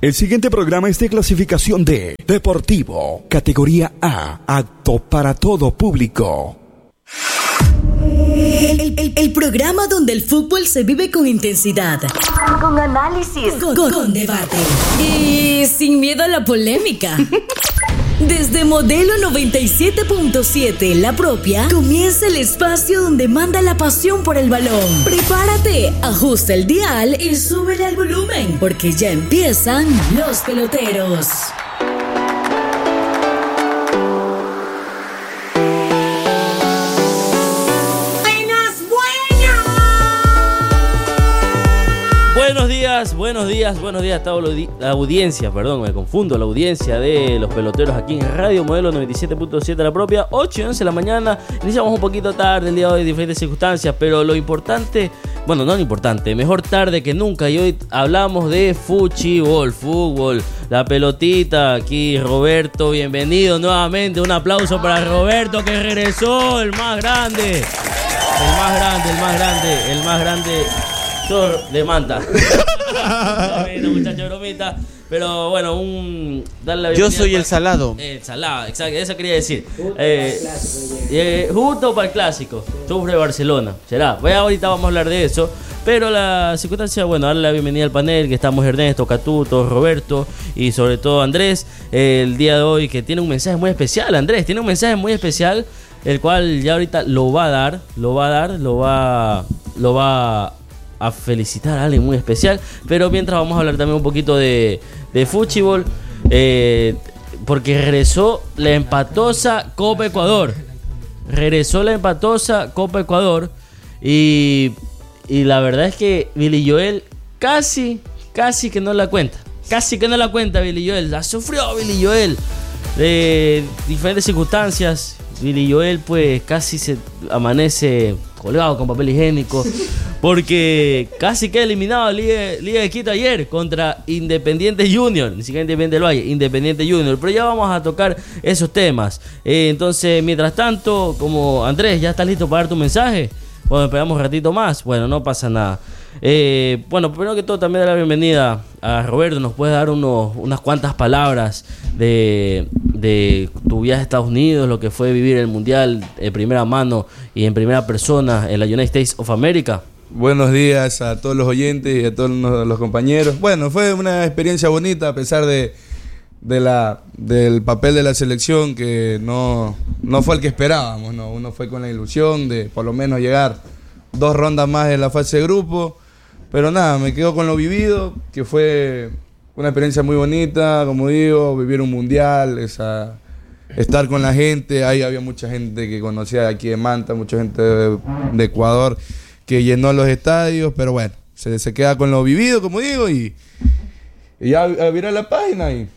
El siguiente programa es de clasificación D, deportivo, categoría A, apto para todo público. El programa donde el fútbol se vive con intensidad, con análisis, con debate y sin miedo a la polémica. Desde Modelo 97.7, la propia, comienza el espacio donde manda la pasión por el balón. Prepárate, ajusta el dial y súbele al volumen, porque ya empiezan los peloteros. Buenos días a toda la audiencia, me confundo, la audiencia de los peloteros aquí en Radio Modelo 97.7 la propia, 8 y 11 de la mañana. Iniciamos un poquito tarde el día de hoy, diferentes circunstancias, pero lo importante, bueno, no lo importante, mejor tarde que nunca, y hoy hablamos de fútbol, la pelotita. Aquí Roberto, bienvenido nuevamente, un aplauso para Roberto que regresó, el más grande, de Manta. Muchacho, bromita. Pero bueno, darle la bienvenida. Yo soy el salado. El salado, exacto, eso quería decir. Justo para el clásico. Sufre Barcelona. Será. Ahorita vamos a hablar de eso. Pero la circunstancia, bueno, darle la bienvenida al panel, que estamos Ernesto, Catuto, Roberto y sobre todo Andrés. El día de hoy que tiene un mensaje muy especial. Andrés tiene un mensaje muy especial, el cual ya ahorita lo va a felicitar a alguien muy especial, pero mientras vamos a hablar también un poquito de fútbol, porque regresó la empatosa Copa Ecuador, y la verdad es que Billy Joel casi que no la cuenta, Billy Joel, la sufrió Billy Joel, de diferentes circunstancias. Billy Joel pues casi se amanece colgado con papel higiénico, porque casi queda eliminado Liga de Quito ayer contra Independiente Junior, ni siquiera Independiente del Valle, Independiente Junior, pero ya vamos a tocar esos temas. Entonces, mientras tanto, como Andrés, ¿ya estás listo para dar tu mensaje? Bueno, esperamos un ratito más, bueno, no pasa nada. Bueno, primero que todo también dar la bienvenida a Roberto. ¿Nos puedes dar unas cuantas palabras de tu viaje a Estados Unidos, lo que fue vivir el Mundial de primera mano y en primera persona en la United States of America? Buenos días a todos los oyentes y a todos los compañeros. Bueno, fue una experiencia bonita a pesar del papel de la selección, que no fue el que esperábamos, ¿no? Uno fue con la ilusión de por lo menos llegar 2 rondas más en la fase de grupo, pero nada, me quedo con lo vivido, que fue una experiencia muy bonita, como digo, vivir un mundial, estar con la gente. Ahí había mucha gente que conocía de aquí de Manta, mucha gente de Ecuador que llenó los estadios, pero bueno, se queda con lo vivido, como digo, y ya a mirar la página y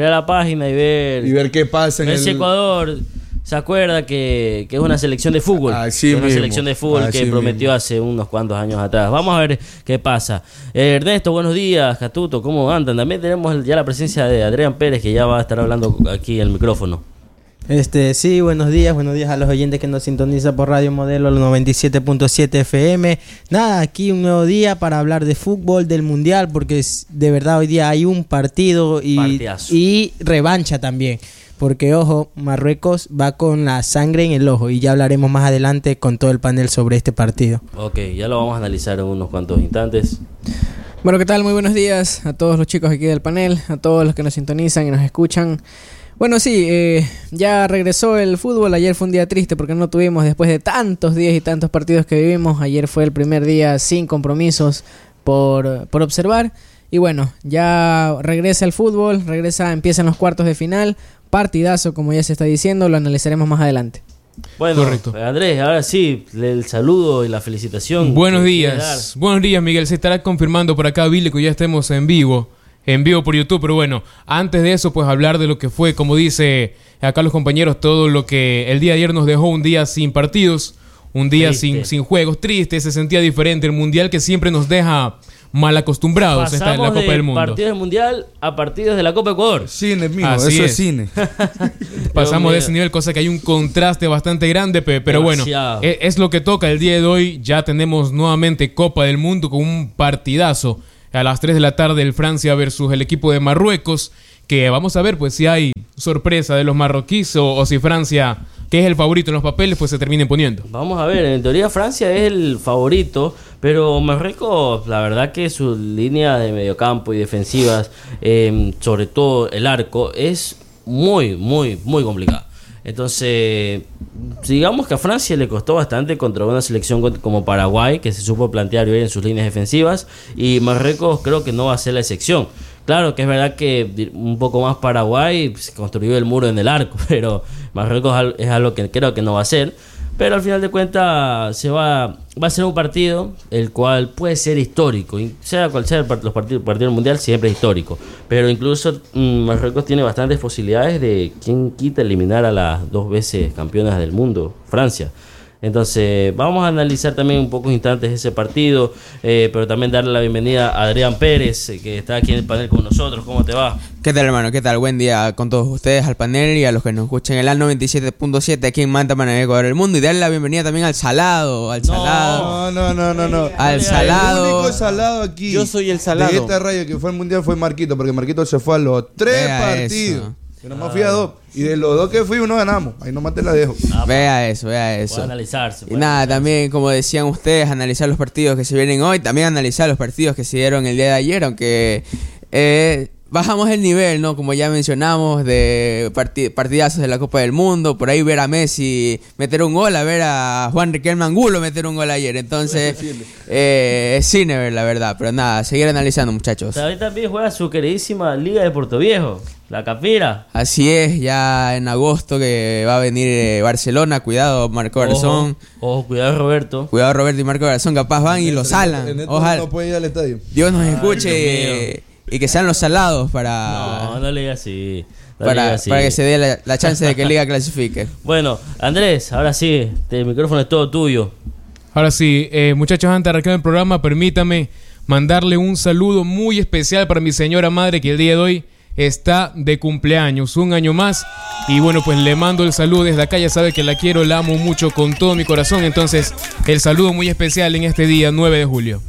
ver qué pasa en ese Ecuador. ¿Se acuerda que es una selección de fútbol? Selección de fútbol que prometió hace unos cuantos años atrás. Vamos a ver qué pasa. Ernesto, buenos días. Catuto, ¿cómo andan? También tenemos ya la presencia de Adrián Pérez, que ya va a estar hablando aquí en el micrófono. Sí, buenos días a los oyentes que nos sintonizan por Radio Modelo 97.7 FM. Nada, aquí un nuevo día para hablar de fútbol, del Mundial, porque de verdad hoy día hay un partido y revancha también. Porque, ojo, Marruecos va con la sangre en el ojo, y ya hablaremos más adelante con todo el panel sobre este partido. Ok, ya lo vamos a analizar en unos cuantos instantes. Bueno, ¿qué tal? Muy buenos días a todos los chicos aquí del panel, a todos los que nos sintonizan y nos escuchan. Bueno, sí, ya regresó el fútbol. Ayer fue un día triste porque no tuvimos, después de tantos días y tantos partidos que vivimos, ayer fue el primer día sin compromisos por observar. Y bueno, ya regresa el fútbol, empiezan los cuartos de final. Partidazo, como ya se está diciendo, lo analizaremos más adelante. Bueno, correcto. Andrés, ahora sí, el saludo y la felicitación. Buenos días, Miguel. Se estará confirmando por acá, Billy, que ya estemos en vivo por YouTube. Pero bueno, antes de eso, pues hablar de lo que fue, como dice acá los compañeros, todo lo que el día de ayer nos dejó un día sin partidos, un día sin juegos, triste. Se sentía diferente el Mundial, que siempre nos deja mal acostumbrados en la Copa del Mundo. Partidos del Mundial a partidos de la Copa Ecuador. Cine, mijo, eso es cine. Pasamos de ese nivel, cosa que hay un contraste bastante grande, pero demasiado. Bueno, es lo que toca el día de hoy. Ya tenemos nuevamente Copa del Mundo con un partidazo a las 3 de la tarde el Francia versus el equipo de Marruecos, que vamos a ver pues si hay sorpresa de los marroquíes o si Francia, que es el favorito en los papeles, pues se termina imponiendo. Vamos a ver, en teoría Francia es el favorito, pero Marruecos, la verdad que su línea de mediocampo y defensivas, sobre todo el arco, es muy complicada. Entonces, digamos que a Francia le costó bastante contra una selección como Paraguay, que se supo plantear bien en sus líneas defensivas, y Marruecos creo que no va a ser la excepción. Claro que es verdad que un poco más Paraguay se construyó el muro en el arco, pero Marruecos es algo que creo que no va a ser. Pero al final de cuentas va a ser un partido el cual puede ser histórico, y sea cual sea los partidos del mundial, siempre es histórico. Pero incluso Marruecos tiene bastantes posibilidades de quien quita eliminar a las 2 veces campeonas del mundo, Francia. Entonces vamos a analizar también un pocos instantes ese partido, pero también darle la bienvenida a Adrián Pérez, que está aquí en el panel con nosotros. ¿Cómo te va? ¿Qué tal, hermano? ¿Qué tal? Buen día con todos ustedes, al panel y a los que nos escuchan en el AL 97.7 aquí en Manta, Panamá, Ecuador del Mundo. Y darle la bienvenida también al Salado, No. al El Salado. único salado aquí. Yo soy el Salado. De esta radio que fue al mundial fue Marquito, porque Marquito se fue a los 3 Vea partidos. eso. Yo nomás fui a 2. Y de los 2 que fui, uno ganamos. Ahí nomás te la dejo. Vea eso. Puede analizarse. Y nada, también como decían ustedes, analizar los partidos que se vienen hoy, también analizar los partidos que se dieron el día de ayer, aunque bajamos el nivel, ¿no? Como ya mencionamos, de partidazos de la Copa del Mundo, por ahí ver a Messi meter un gol, a ver a Juan Riquelme Angulo meter un gol ayer, entonces es cine, la verdad, pero nada, seguir analizando, muchachos. También juega su queridísima Liga de Puerto Viejo, la Capira. Así es, ya en agosto que va a venir Barcelona, cuidado Marco Garzón. Ojo, cuidado Roberto. Cuidado Roberto y Marco Garzón, capaz van y lo salan. Ojalá No puede ir al estadio. Dios nos escuche y que sean los salados para... No le digas así. Para que se dé la chance de que Liga clasifique. Bueno, Andrés, ahora sí, el micrófono es todo tuyo. Ahora sí, muchachos, antes de arrancar el programa, permítame mandarle un saludo muy especial para mi señora madre, que el día de hoy está de cumpleaños, un año más. Y bueno, pues le mando el saludo desde acá. Ya sabe que la quiero, la amo mucho con todo mi corazón. Entonces, el saludo muy especial en este día 9 de julio.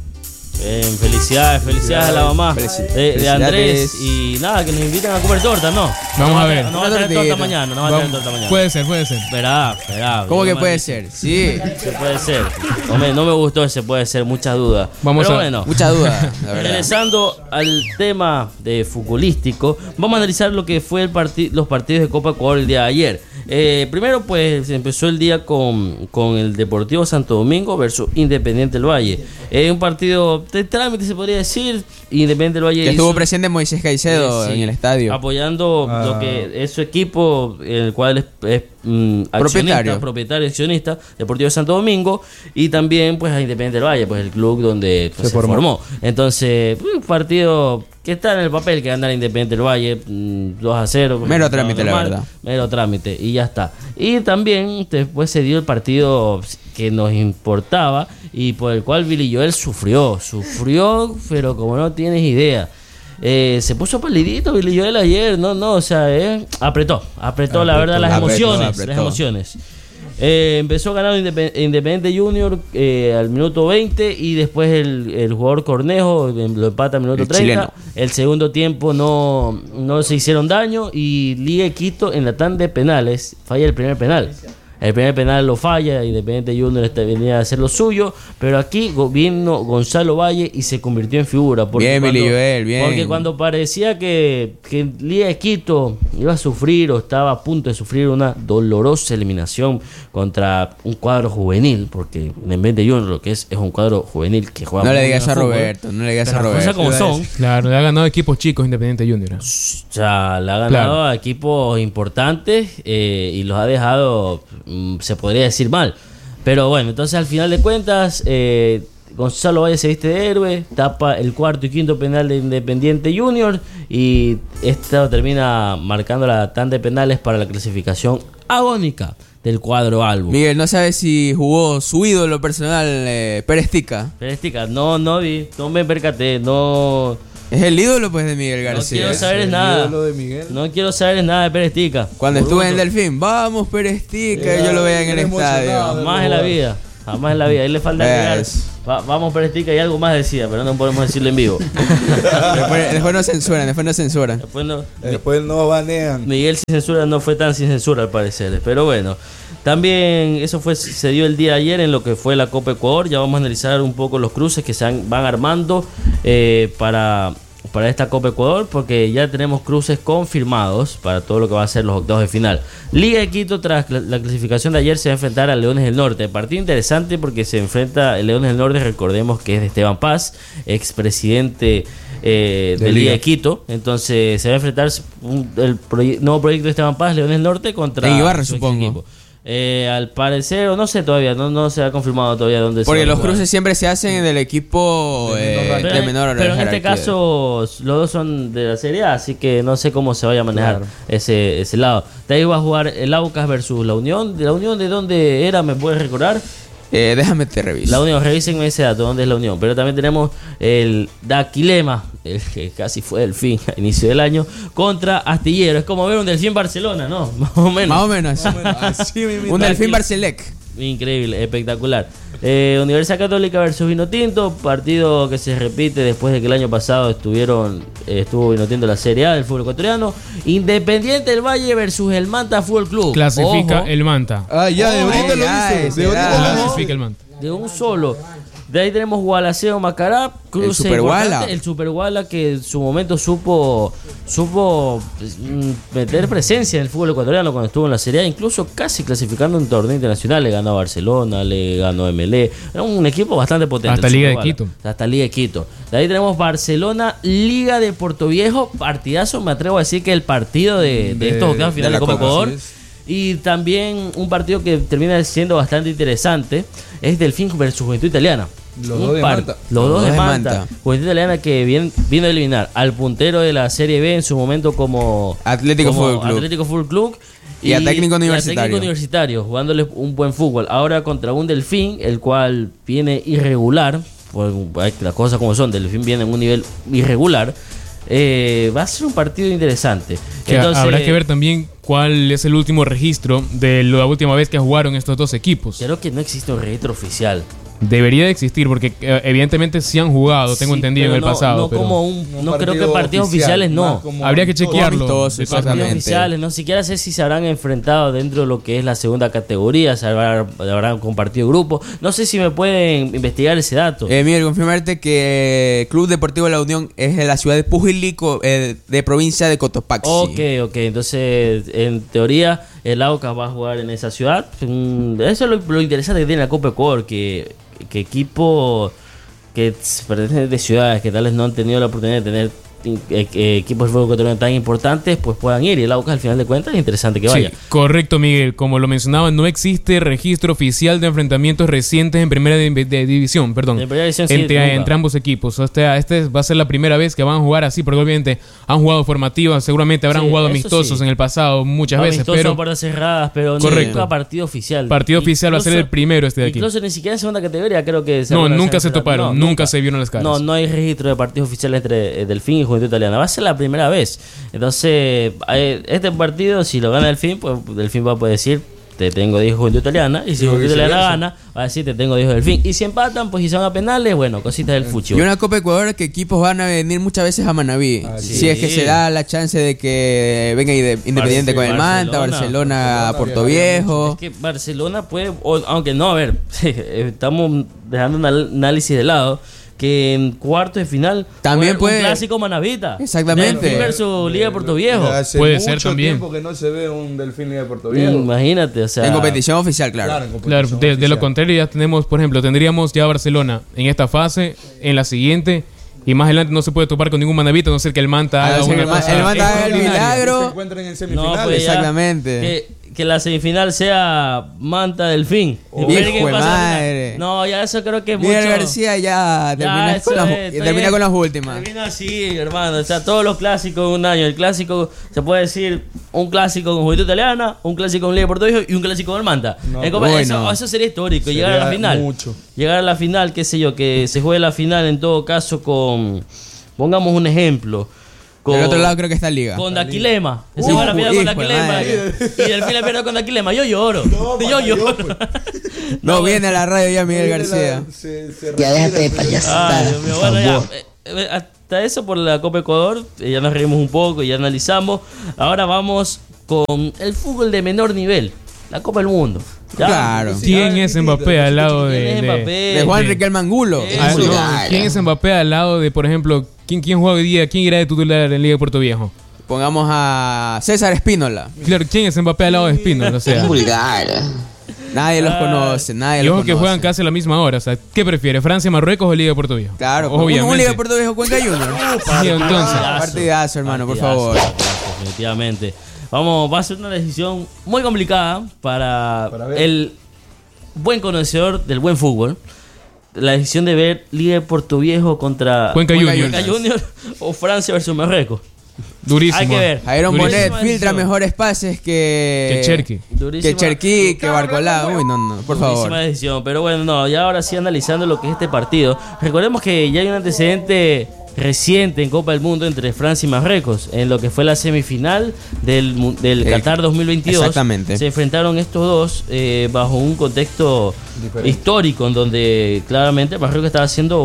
Felicidades a la mamá de Andrés. Y nada, que nos invitan a comer torta, ¿no? Vamos a ver. No va a tener torta mañana, Puede ser. Esperá. ¿Cómo que puede ser? Sí. Puede ser. No me gustó ese puede ser, muchas dudas. Bueno, mucha duda, la verdad. Regresando al tema de futbolístico, vamos a analizar lo que fue los partidos de Copa Ecuador el día de ayer. Primero, pues empezó el día con el Deportivo Santo Domingo versus Independiente del Valle. Un partido de trámite, se podría decir. Independiente del Valle que estuvo presente Moisés Caicedo en el estadio, apoyando lo que es su equipo, el cual es propietario accionista, Deportivo Santo Domingo, y también pues a Independiente del Valle, pues el club donde pues, se formó. Entonces, un partido que está en el papel que gana Independiente del Valle 2-0. Mero trámite, la verdad. Mero trámite, y ya está. Y también después se dio el partido que nos importaba y por el cual Billy Joel sufrió, pero como no tienes idea. Se puso palidito Billy Joel ayer, o sea, apretó la verdad, las emociones. Empezó ganando Independiente Junior al minuto 20 y después el jugador Cornejo lo empata al minuto 30. Chileno. El segundo tiempo no se hicieron daño y Liga de Quito en la tanda de penales falla el primer penal. El primer penal lo falla, Independiente Junior venía a hacer lo suyo, pero aquí vino Gonzalo Valle y se convirtió en figura. Bien, Billy Joel, bien. Porque cuando parecía que Liga de Quito iba a sufrir o estaba a punto de sufrir una dolorosa eliminación contra un cuadro juvenil, porque Independiente Junior lo que es un cuadro juvenil que juega. No le digas a Roberto, Las cosas como son. Claro, le ha ganado equipos chicos Independiente Junior. O sea, le ha ganado a equipos importantes y los ha dejado, se podría decir, mal. Pero bueno, entonces al final de cuentas Gonzalo Valle se viste de héroe, tapa el cuarto y quinto penal de Independiente Junior y esto termina marcando la tanda de penales para la clasificación agónica del cuadro albo. Miguel, ¿no sabes si jugó su ídolo personal, Pérez Tica? No vi, no me percaté, no. Es el ídolo pues de Miguel García. No quiero saber nada. No quiero saber nada de Pérez Tica. Cuando estuve en Delfín, vamos Pérez Tica, yo lo veía en el estadio. Jamás en la vida. Ahí le falta agregar Vamos por stick, hay algo más decía, pero no podemos decirlo en vivo. Después nos censuran. Después no banean. Miguel sin censura no fue tan sin censura al parecer, pero bueno. También eso se dio el día de ayer en lo que fue la Copa Ecuador. Ya vamos a analizar un poco los cruces que van armando para esta Copa Ecuador, porque ya tenemos cruces confirmados para todo lo que va a ser los octavos de final. Liga de Quito, tras la clasificación de ayer, se va a enfrentar a Leones del Norte. Partido interesante porque se enfrenta el Leones del Norte, recordemos que es de Esteban Paz, expresidente de Liga de Quito. Entonces se va a enfrentar el nuevo proyecto de Esteban Paz, Leones del Norte, contra en Ibarra, supongo. Equipo. Al parecer, o no sé todavía, no se ha confirmado todavía dónde porque se va a los cruces siempre se hacen en el equipo de menor pero en este caso los dos son de la Serie A, así que no sé cómo se vaya a manejar ese lado. De ahí va a jugar el Aucas versus la Unión. ¿De la Unión de dónde era? ¿Me puedes recordar? Déjame te reviso. La Unión, revísenme ese dato, ¿dónde es la Unión? Pero también tenemos el Daquilema, el que casi fue Delfín a inicio del año, contra Astillero. Es como ver un Delfín Barcelona, ¿no? Más o menos. Así un Delfín Barcelec. Increíble, espectacular. Universidad Católica versus Vinotinto, partido que se repite después de que el año pasado estuvo Vinotinto en la Serie A del fútbol ecuatoriano. Independiente del Valle versus el Manta Fútbol Club. Clasifica el Manta. De ahorita lo hice. Clasifica el Manta. De un solo. De ahí tenemos Gualaceo Macará, cruce el Super Guala, que en su momento supo meter presencia en el fútbol ecuatoriano cuando estuvo en la Serie A, incluso casi clasificando un torneo internacional. Le ganó a Barcelona, le ganó a MLE. Era un equipo bastante potente. Hasta Liga de Quito. Hasta Liga de Quito. De ahí tenemos Barcelona, Liga de Portoviejo, partidazo. Me atrevo a decir que el partido de estos octavos finales de Copa Ecuador. Y también un partido que termina siendo bastante interesante es Delfín versus Juventud Italiana. Los dos de Manta. Juventud Italiana que vino a eliminar al puntero de la Serie B en su momento como Atlético Fútbol Club y a Técnico Universitario, jugándole un buen fútbol. Ahora contra un Delfín, el cual viene irregular, pues las cosas como son, Delfín viene en un nivel irregular. Va a ser un partido interesante. Entonces, habrá que ver también cuál es el último registro de la última vez que jugaron estos dos equipos. Creo que no existe un registro oficial. Debería de existir porque evidentemente sí han jugado, tengo entendido en el pasado. No creo que partidos oficiales no. Habría que chequearlo. Partidos oficiales, no siquiera sé si se habrán enfrentado dentro de lo que es la segunda categoría, se habrán compartido grupo. No sé si me pueden investigar ese dato. Miguel, confirmarte que Club Deportivo La Unión es de la ciudad de Pujilico, de provincia de Cotopaxi. Ok, entonces en teoría el Aucas va a jugar en esa ciudad. Eso es lo interesante que tiene la Copa Ecuador, que equipos que pertenecen de ciudades que tal vez no han tenido la oportunidad de tener equipos de fútbol ecuatoriano tan importantes, pues puedan ir. Y el Aucas, al final de cuentas, es interesante que vaya. Sí, correcto, Miguel. Como lo mencionaba, no existe registro oficial de enfrentamientos recientes en primera división, entre ambos equipos. Este va a ser la primera vez que van a jugar así, porque obviamente han jugado formativas, seguramente habrán jugado amistosos en el pasado muchas veces, pero puertas cerradas, pero nunca partido oficial. Partido oficial va a ser el primero de aquí. Incluso ni siquiera en segunda categoría creo que nunca se toparon, nunca se vieron las caras. No hay registro de partidos oficiales entre Delfín y Juventud Italiana. Va a ser la primera vez. Entonces, este partido, si lo gana Delfín, pues Delfín va a poder decir: te tengo de hijo Juventud Italiana. Y si Juventud Italiana gana, va a decir: te tengo de hijo Delfín. Y si empatan, pues si se van a penales, bueno, cositas del fútbol. Y una Copa Ecuador que equipos van a venir muchas veces a Manaví. Si es que se da la chance de que venga Independiente con el Manta, Barcelona a Portoviejo. Es que Barcelona puede, aunque no, a ver, estamos dejando un análisis de lado. Que en cuartos de final también puede un clásico Manavita. Exactamente. Delfín versus Liga de Portoviejo. Puede ser también. Tiempo que no se ve un Delfín Liga de Portoviejo. Imagínate, o sea, en competición oficial, claro. De lo contrario ya tenemos, por ejemplo, tendríamos ya Barcelona en esta fase, en la siguiente. Y más adelante no se puede topar con ningún Manavita, a no ser que el Manta haga el Manta haga el milagro. Se encuentran en semifinales. No, pues exactamente. Que la semifinal sea Manta Delfín. Hijo de madre. No, ya eso creo que es Miguel mucho. García ya termina con las últimas. Termina así, hermano. O sea, todos los clásicos en un año. El clásico, se puede decir, un clásico con Juventud Italiana, un clásico con Liga de Portoviejo y un clásico con el Manta. Eso sería histórico, sería llegar a la final. Mucho. Llegar a la final, qué sé yo, que se juegue la final en todo caso con... Pongamos un ejemplo. Del otro lado creo que está Liga. Con Daquilema. Se fue a la final con Daquilema. Y el final pierde con Daquilema. Yo lloro. Yo lloro. No viene a la radio ya Miguel García. Ya déjate de payasada. Ay, Dios mío. Bueno, ya. Hasta eso por la Copa Ecuador. Ya nos reímos un poco, ya analizamos. Ahora vamos con el fútbol de menor nivel. La Copa del Mundo. Ya. Claro. ¿Quién es Mbappé al lado de Juan Riquelme Angulo? ¿Quién es Mbappé al lado de, por ejemplo, quién juega hoy día? ¿Quién irá de titular en Liga de Puerto Viejo? Pongamos a César Espínola. Claro, ¿quién es Mbappé al lado de Espínola? O sea, vulgar. Nadie los conoce, nadie y los ojo conoce. que juegan casi a la misma hora. O sea, ¿qué prefiere? ¿Francia, Marruecos o Liga de Puerto Viejo? Claro, obviamente. un Liga de Puerto Viejo Cuenca Junior. Sí, entonces. Partidazo, hermano, por favor. Definitivamente. Va a ser una decisión muy complicada para el buen conocedor del buen fútbol. La decisión de ver Liga de Puerto Viejo contra Cuenca Junior o Francia versus Marruecos. Durísimo. Hay que ver. Jairon Durísima Bonet filtra mejores pases que Cherki. Que Cherki, que Barcolá. Uy, no, por favor. Durísima decisión. Pero bueno, no, y ahora sí analizando lo que es este partido. Recordemos que ya hay un antecedente reciente en Copa del Mundo entre Francia y Marruecos en lo que fue la semifinal del Qatar 2022. Exactamente. Se enfrentaron estos dos bajo un contexto histórico en donde claramente Marruecos estaba haciendo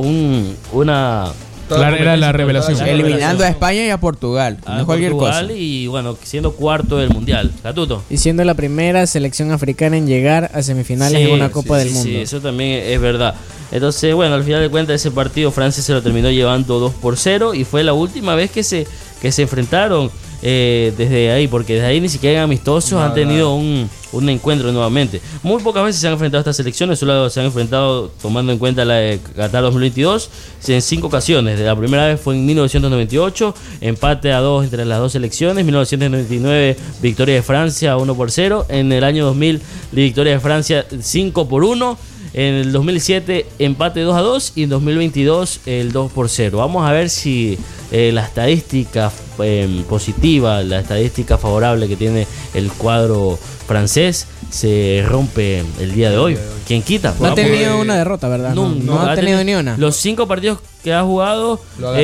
una Claro, era la revelación. Eliminando a España y a Portugal. No cualquier cosa. Y bueno, siendo cuarto del mundial. Catuto. Y siendo la primera selección africana en llegar a semifinales en una Copa del Mundo. Sí, eso también es verdad. Entonces, bueno, al final de cuentas ese partido Francia se lo terminó llevando 2-0 y fue la última vez que se enfrentaron desde ahí, porque desde ahí ni siquiera amistosos han tenido un encuentro nuevamente. Muy pocas veces se han enfrentado estas selecciones, solo se han enfrentado tomando en cuenta la de Qatar 2022 en 5 ocasiones. La primera vez fue en 1998, empate a 2 entre las dos selecciones. 1999 victoria de Francia 1-0. En el año 2000 victoria de Francia 5-1. En el 2007 empate 2-2 y en 2022 el 2-0. Vamos a ver si la estadística positiva, la estadística favorable que tiene el cuadro francés se rompe el día de hoy. ¿Quién quita? No ha tenido una derrota, ¿verdad? No ha tenido ni una. Los 5 partidos que ha jugado,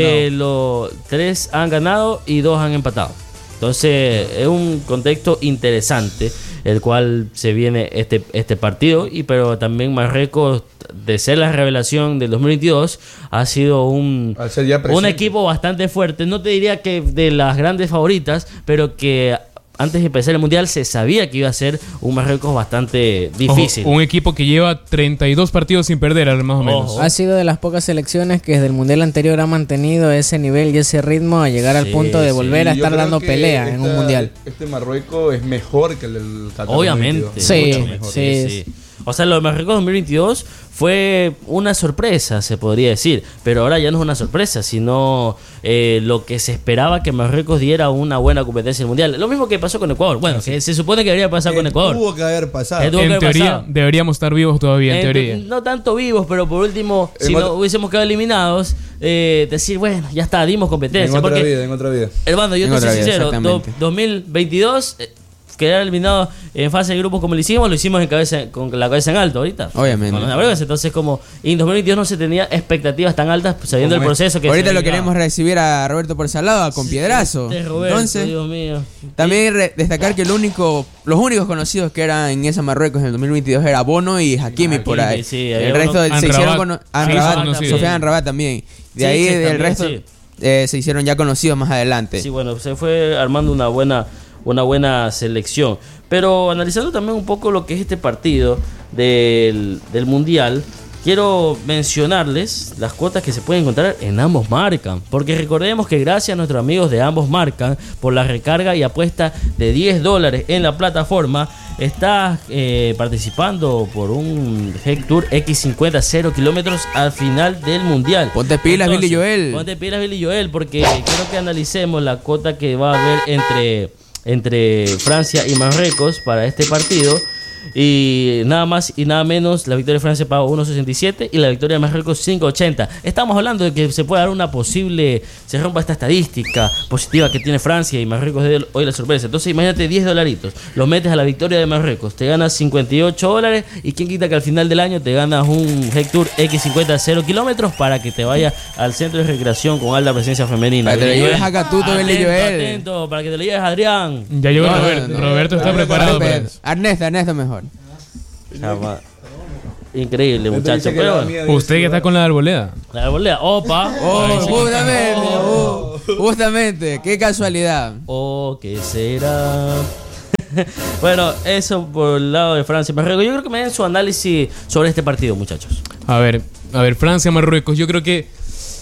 3 han ganado y 2 han empatado. Entonces es un contexto interesante el cual se viene este partido, pero también Marruecos, de ser la revelación del 2022, ha sido un equipo bastante fuerte. No te diría que de las grandes favoritas, pero que antes de empezar el Mundial se sabía que iba a ser un Marruecos bastante difícil. Un equipo que lleva 32 partidos sin perder, más o menos. Ha sido de las pocas selecciones que desde el Mundial anterior ha mantenido ese nivel y ese ritmo a llegar al punto de volver a estar dando pelea en un Mundial. Este Marruecos es mejor que el Qatar. Obviamente. Sí. O sea, lo de Marruecos 2022 fue una sorpresa, se podría decir. Pero ahora ya no es una sorpresa, sino lo que se esperaba que Marruecos diera una buena competencia en el Mundial. Lo mismo que pasó con Ecuador. Bueno, que se supone que debería pasar con Ecuador. Tuvo que haber pasado. En teoría, deberíamos estar vivos todavía, en teoría. No tanto vivos, pero por último, si no hubiésemos quedado eliminados, decir, bueno, ya está, dimos competencia. En otra vida. Hermano, yo te soy sincero, 2022... quedar eliminados en fase de grupos como lo hicimos con la cabeza en alto ahorita. Obviamente. Entonces, como en 2022 no se tenía expectativas tan altas sabiendo el proceso que ahorita lo queremos recibir a Roberto por Salado con piedrazo. Roberto, entonces, Dios mío. También destacar que los únicos conocidos que eran en esa Marruecos en el 2022 era Bono y Hakimi por ahí. Sí, el resto se hicieron con Sofiane Amrabat también. De ahí el resto se hicieron ya conocidos más adelante. Sí, bueno, se fue armando una buena selección. Pero analizando también un poco lo que es este partido del Mundial, quiero mencionarles las cuotas que se pueden encontrar en Ambos Marcan, porque recordemos que gracias a nuestros amigos de Ambos Marcan por la recarga y apuesta de $10 en la plataforma, estás participando por un Heck Tour X50 0 kilómetros al final del Mundial. Ponte pilas, Billy Joel. Ponte pilas, Billy Joel, porque quiero que analicemos la cuota que va a haber entre Francia y Marruecos para este partido. Y nada más y nada menos, la victoria de Francia pagó 1.67 y la victoria de Marruecos 5.80. Estamos hablando de que se puede dar una posible, se rompa esta estadística positiva que tiene Francia y Marruecos de hoy la sorpresa. Entonces imagínate $10, los metes a la victoria de Marruecos, te ganas $58 y quién quita que al final del año te ganas un Hector X50 0 kilómetros para que te vayas al centro de recreación con alta presencia femenina. Para que te lo lleves a Catuto, atento, para que te lo lleves a Adrián. Ya llegó Roberto. Roberto está preparado para eso. Ernesto mejor. Increíble, muchacho. Pero usted que está con la arboleda. La arboleda, opa. Justamente, qué casualidad. ¿Qué será? Bueno, eso por el lado de Francia y Marruecos. Yo creo que me den su análisis sobre este partido, muchachos. A ver, Francia-Marruecos. Yo creo que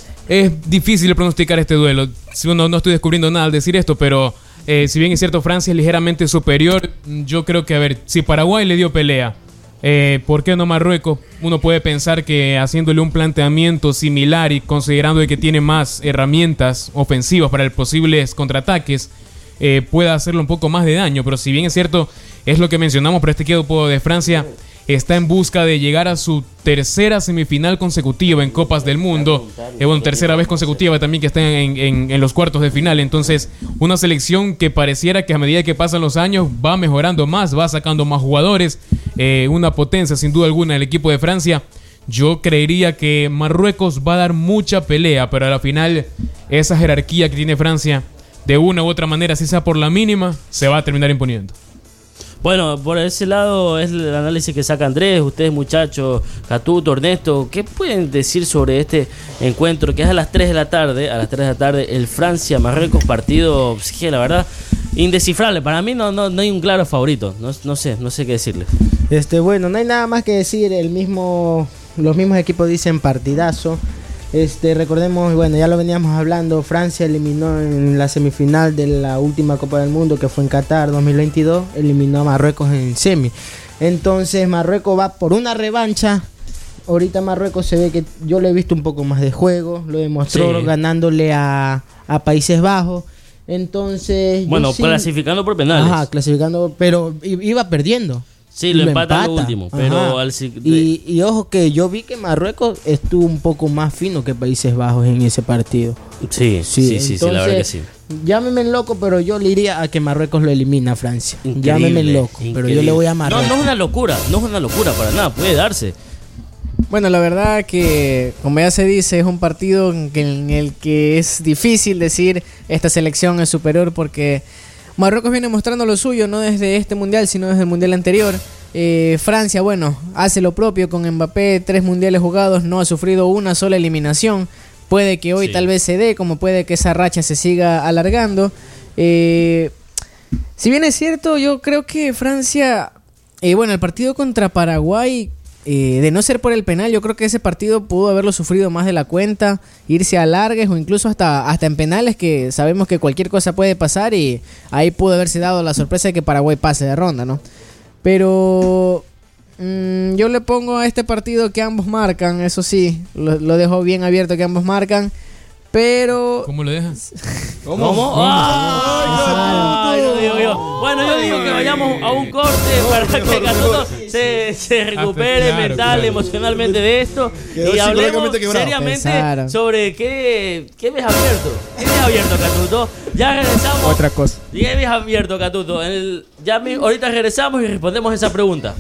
es difícil pronosticar este duelo. No estoy descubriendo nada al decir esto, pero si bien es cierto, Francia es ligeramente superior. Yo creo que, a ver, si Paraguay le dio pelea, ¿por qué no Marruecos? Uno puede pensar que haciéndole un planteamiento similar y considerando que tiene más herramientas ofensivas para posibles contraataques, pueda hacerle un poco más de daño. Pero si bien es cierto, es lo que mencionamos, pero este equipo de Francia está en busca de llegar a su tercera semifinal consecutiva en Copas del Mundo. Tercera vez consecutiva también que está en los cuartos de final. Entonces, una selección que pareciera que a medida que pasan los años va mejorando más, va sacando más jugadores. Una potencia, sin duda alguna, el equipo de Francia. Yo creería que Marruecos va a dar mucha pelea, pero a la final, esa jerarquía que tiene Francia, de una u otra manera, si sea por la mínima, se va a terminar imponiendo. Bueno, por ese lado es el análisis que saca Andrés. Ustedes, muchachos, Catuto, Ernesto, ¿qué pueden decir sobre este encuentro que es a las 3 de la tarde? A las 3 de la tarde, el Francia-Marruecos, partido que la verdad indescifrable. Para mí no hay un claro favorito. No sé qué decirles. Bueno, no hay nada más que decir. Los mismos equipos dicen partidazo. Recordemos, bueno, ya lo veníamos hablando, Francia eliminó en la semifinal de la última Copa del Mundo, que fue en Qatar 2022, eliminó a Marruecos en semi. Entonces Marruecos va por una revancha. Ahorita Marruecos se ve que yo le he visto un poco más de juego, lo demostró ganándole a Países Bajos. Entonces, bueno, clasificando por penales. Ajá, clasificando, pero iba perdiendo. Sí, lo empata al último, pero y ojo que yo vi que Marruecos estuvo un poco más fino que Países Bajos en ese partido. Sí, entonces, la verdad que sí. Llámeme loco, pero yo le iría a que Marruecos lo elimina a Francia. Llámeme loco, pero yo le voy a Marruecos. No es una locura para nada, puede darse. Bueno, la verdad que, como ya se dice, es un partido en el que es difícil decir esta selección es superior, porque Marruecos viene mostrando lo suyo, no desde este mundial, sino desde el mundial anterior. Francia, bueno, hace lo propio con Mbappé, 3 mundiales jugados, no ha sufrido una sola eliminación. Puede que hoy tal vez se dé, como puede que esa racha se siga alargando. Si bien es cierto, yo creo que Francia, el partido contra Paraguay, de no ser por el penal, yo creo que ese partido pudo haberlo sufrido más de la cuenta, irse a largues o incluso hasta en penales, que sabemos que cualquier cosa puede pasar, y ahí pudo haberse dado la sorpresa de que Paraguay pase de ronda, ¿no? Pero yo le pongo a este partido que ambos marcan, eso sí, lo dejo bien abierto que ambos marcan, pero... ¿Cómo lo dejas? ¿Cómo? ¡Ay, Dios! Bueno, yo digo que vayamos a un corte para que Catuto se recupere mental, emocionalmente de esto, y hablemos seriamente sobre qué ves abierto. ¿Qué ves abierto, Catuto? Ya regresamos. Otra cosa. ¿Qué ves abierto, Catuto? Ahorita regresamos y respondemos esa pregunta.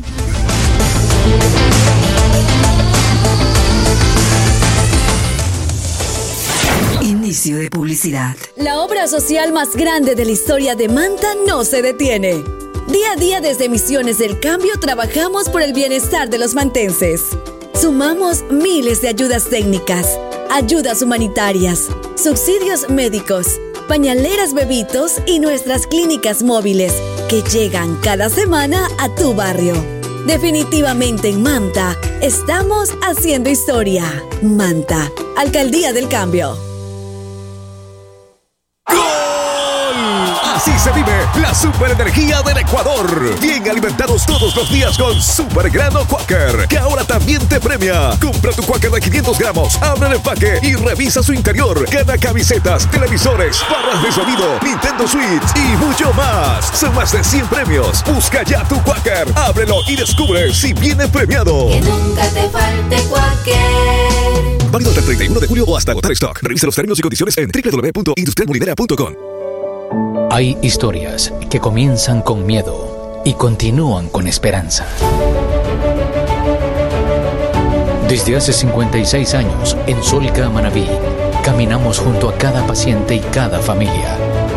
Inicio de publicidad. La obra social más grande de la historia de Manta no se detiene. Día a día desde Misiones del Cambio trabajamos por el bienestar de los mantenses. Sumamos miles de ayudas técnicas, ayudas humanitarias, subsidios médicos, pañaleras bebitos y nuestras clínicas móviles que llegan cada semana a tu barrio. Definitivamente en Manta estamos haciendo historia. Manta, Alcaldía del Cambio. Así se vive la superenergía del Ecuador. Bien alimentados todos los días con Supergrano Quaker, que ahora también te premia. Compra tu Quaker de 500 gramos, abre el empaque y revisa su interior. Gana camisetas, televisores, barras de sonido, Nintendo Switch y mucho más. Son más de 100 premios. Busca ya tu Quaker, ábrelo y descubre si viene premiado. Que nunca te falte Quaker. Válido hasta el 31 de julio o hasta agotar stock. Revisa los términos y condiciones en www.industrialmolinera.com. Hay historias que comienzan con miedo y continúan con esperanza. Desde hace 56 años, en Solca Manabí, caminamos junto a cada paciente y cada familia.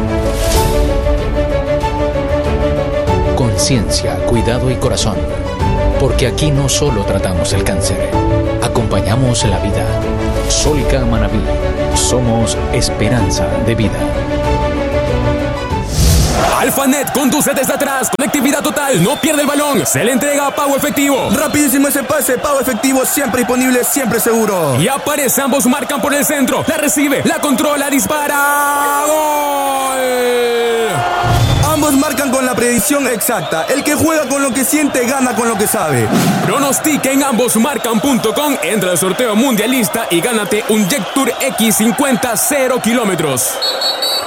Conciencia, cuidado y corazón. Porque aquí no solo tratamos el cáncer, acompañamos la vida. Solca Manabí, somos esperanza de vida. Alphanet conduce desde atrás, conectividad total, no pierde el balón, se le entrega a Pago Efectivo. Rapidísimo ese pase, Pago Efectivo, siempre disponible, siempre seguro. Y aparece, ambos marcan por el centro, la recibe, la controla, dispara, ¡gol! Ambos marcan con la predicción exacta. El que juega con lo que siente, gana con lo que sabe. Pronostica en ambosmarcan.com, entra al sorteo mundialista y gánate un Jectur X50 0 kilómetros.